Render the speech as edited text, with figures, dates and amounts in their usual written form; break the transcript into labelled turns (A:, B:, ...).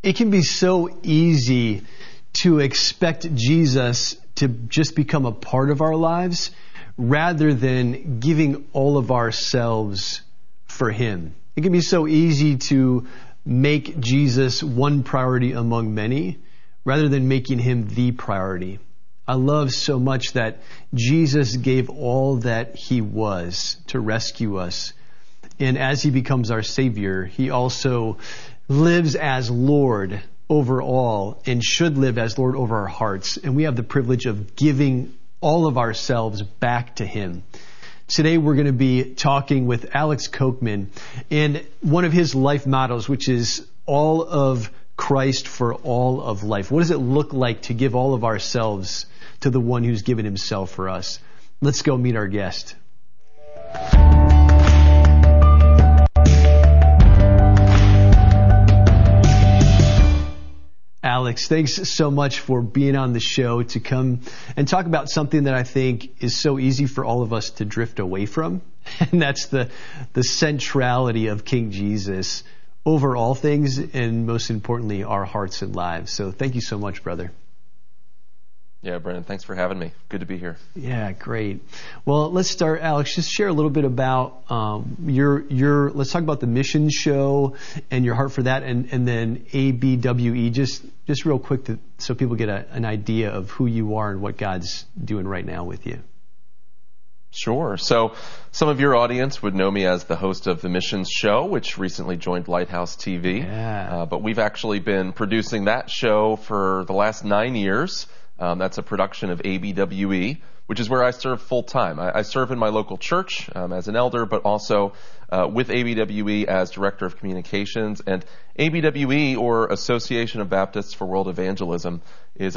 A: It can be so easy to expect Jesus to just become a part of our lives rather than giving all of ourselves for Him. It can be so easy to make Jesus one priority among many rather than making Him the priority. I love so much that Jesus gave all that He was to rescue us. And as He becomes our Savior, He also lives as Lord over all and should live as Lord over our hearts. And we have the privilege of giving all of ourselves back to Him. Today we're going to be talking with Alex Kochman and one of his life mottos, which is all of Christ for all of life. What does it look like to give all of ourselves to the one who's given Himself for us? Let's go meet our guest. Alex, thanks so much for being on the show to come and talk about something that I think is so easy for all of us to drift away from, and that's the centrality of King Jesus over all things, and most importantly, our hearts and lives. So thank you so much, brother.
B: Yeah, Brennan, thanks for having me. Good to be here.
A: Yeah, great. Well, let's start, Alex. Just share a little bit about your. Let's talk about the mission show and your heart for that, and then ABWE. Just real quick, so people get an idea of who you are and what God's doing right now with you.
B: Sure. So some of your audience would know me as the host of the Missions Show, which recently joined Lighthouse TV.
A: Yeah.
B: But we've actually been producing that show for the last 9 years. That's a production of ABWE, which is where I serve full time. I serve in my local church as an elder, but also with ABWE as Director of Communications. And ABWE, or Association of Baptists for World Evangelism, is